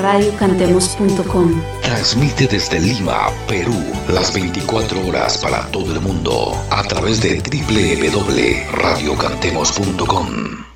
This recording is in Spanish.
radiocantemos.com. Transmite desde Lima, Perú, las 24 horas para todo el mundo a través de www.radiocantemos.com.